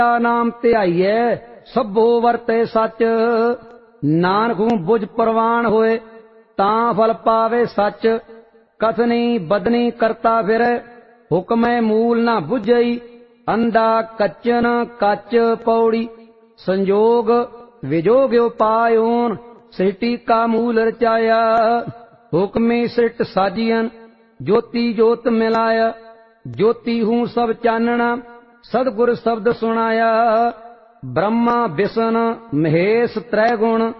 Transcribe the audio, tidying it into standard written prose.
नाम ध्याईए सभो वरते सच। नानक हूँ बुझ प्रवान होए तां फल पावे सच। कथनी बदनी करता फिर हुक्म मूल न बुझई। अंधा कच्चन कच पौड़ी संजोग विजोग उपायोन सृष्टि का मूल रचाया। हुक्मी सृष्ट साजियन ज्योति जोत मिलाया। ज्योति हूँ सब चानना सदगुर शब्द सुनाया। ब्रह्मा विष्णु महेश त्रैगुण